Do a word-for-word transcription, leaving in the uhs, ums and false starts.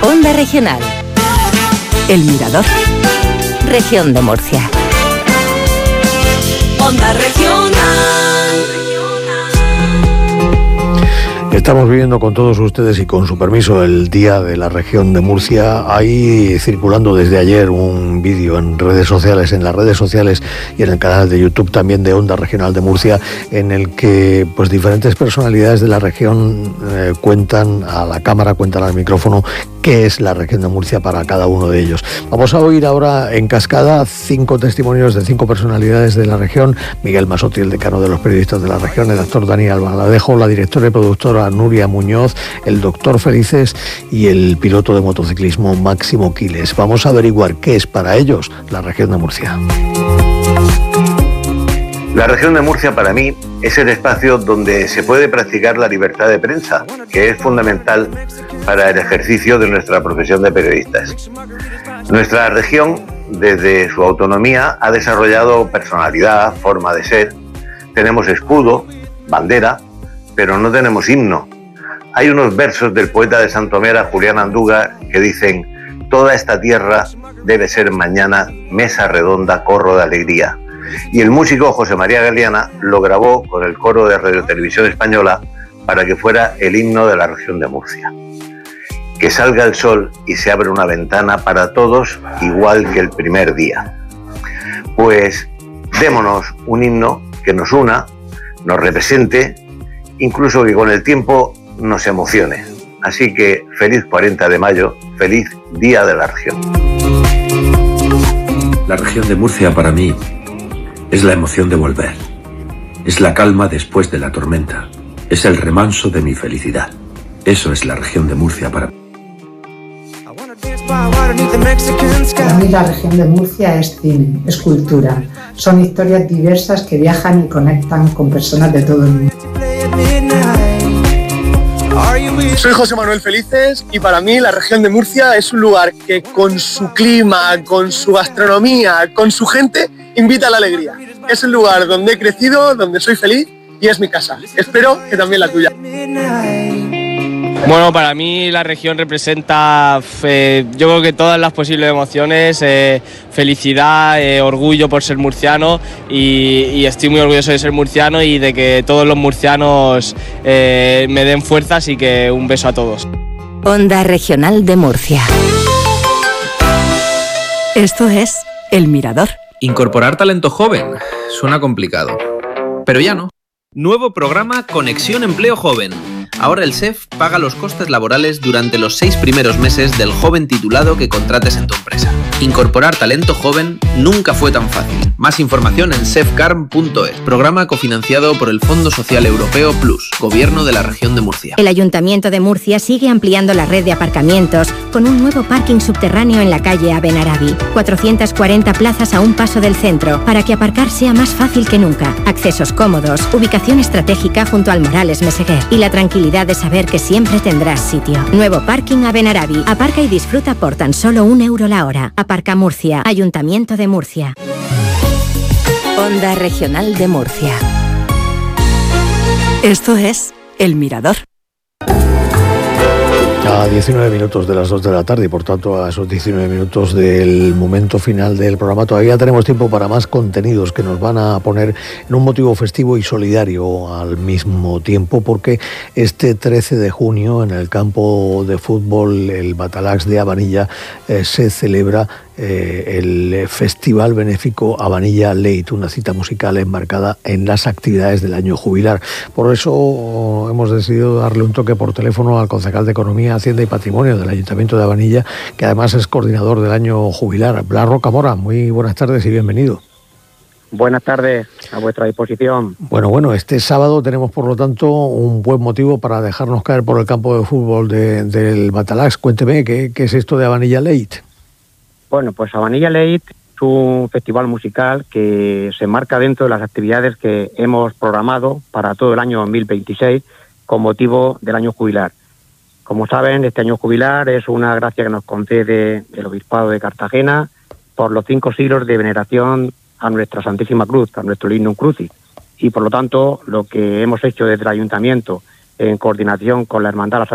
Onda Regional. El Mirador. Región de Murcia. Onda Regional. Estamos viviendo con todos ustedes y con su permiso el Día de la Región de Murcia. Hay circulando desde ayer un vídeo en redes sociales, en las redes sociales y en el canal de YouTube también de Onda Regional de Murcia, en el que pues diferentes personalidades de la región eh, cuentan a la cámara, cuentan al micrófono qué es la Región de Murcia para cada uno de ellos. Vamos a oír ahora en cascada cinco testimonios de cinco personalidades de la región: Miguel Masotti, el decano de los periodistas de la región, el actor Dani Albaladejo, la directora y productora Nuria Muñoz, el doctor Felices y el piloto de motociclismo Máximo Quiles. Vamos a averiguar qué es para ellos la Región de Murcia. La Región de Murcia para mí es el espacio donde se puede practicar la libertad de prensa, que es fundamental para el ejercicio de nuestra profesión de periodistas. Nuestra región, desde su autonomía, ha desarrollado personalidad, forma de ser. Tenemos escudo, bandera, pero no tenemos himno. Hay unos versos del poeta de Santomera, Julián Andújar, que dicen: toda esta tierra debe ser mañana mesa redonda, corro de alegría. Y el músico José María Galeana lo grabó con el coro de Radio Televisión Española para que fuera el himno de la Región de Murcia. Que salga el sol y se abre una ventana para todos, igual que el primer día. Pues démonos un himno que nos una, nos represente, incluso que con el tiempo nos emocione. Así que feliz cuarenta de mayo, feliz Día de la Región. La Región de Murcia para mí es la emoción de volver, es la calma después de la tormenta, es el remanso de mi felicidad. Eso es la Región de Murcia para mí. Para mí la Región de Murcia es cine, es cultura. Son historias diversas que viajan y conectan con personas de todo el mundo. Soy José Manuel Felices y para mí la Región de Murcia es un lugar que con su clima, con su gastronomía, con su gente, invita a la alegría. Es un lugar donde he crecido, donde soy feliz y es mi casa. Espero que también la tuya. Bueno, para mí la región representa, eh, yo creo que todas las posibles emociones, eh, felicidad, eh, orgullo por ser murciano y, y estoy muy orgulloso de ser murciano y de que todos los murcianos eh, me den fuerzas y que un beso a todos. Onda Regional de Murcia. Esto es El Mirador. Incorporar talento joven suena complicado, pero ya no. Nuevo programa Conexión Empleo Joven. Ahora el S E F paga los costes laborales durante los seis primeros meses del joven titulado que contrates en tu empresa. Incorporar talento joven nunca fue tan fácil. Más información en sefcarm punto es. Programa cofinanciado por el Fondo Social Europeo Plus, Gobierno de la Región de Murcia. El Ayuntamiento de Murcia sigue ampliando la red de aparcamientos con un nuevo parking subterráneo en la calle Abenarabi. cuatrocientas cuarenta plazas a un paso del centro para que aparcar sea más fácil que nunca. Accesos cómodos, ubicación estratégica junto al Morales Meseguer y la tranquilidad de saber que siempre tendrás sitio. Nuevo parking Abenarabi. Aparca y disfruta por tan solo un euro la hora. Aparca Murcia. Ayuntamiento de Murcia. Onda Regional de Murcia. Esto es El Mirador. A diecinueve minutos de las dos de la tarde y por tanto a esos diecinueve minutos del momento final del programa todavía tenemos tiempo para más contenidos que nos van a poner en un motivo festivo y solidario al mismo tiempo, porque este trece de junio en el campo de fútbol el Batalax de Abanilla eh, se celebra Eh, el Festival Benéfico Abanilla Late, una cita musical enmarcada en las actividades del año jubilar. Por eso oh, hemos decidido darle un toque por teléfono al concejal de Economía, Hacienda y Patrimonio del Ayuntamiento de Abanilla, que además es coordinador del año jubilar, Blas Rocamora. Muy buenas tardes y bienvenido. Buenas tardes, a vuestra disposición. Bueno, bueno, este sábado tenemos por lo tanto un buen motivo para dejarnos caer por el campo de fútbol de, del Batalax. Cuénteme, ¿qué, qué es esto de Abanilla Late? Bueno, pues Abanilla Late es un festival musical que se enmarca dentro de las actividades que hemos programado para todo el año dos mil veintiséis con motivo del año jubilar. Como saben, este año jubilar es una gracia que nos concede el Obispado de Cartagena por los cinco siglos de veneración a nuestra Santísima Cruz, a nuestro Lignum Crucis. Y por lo tanto, lo que hemos hecho desde el Ayuntamiento, en coordinación con la Hermandad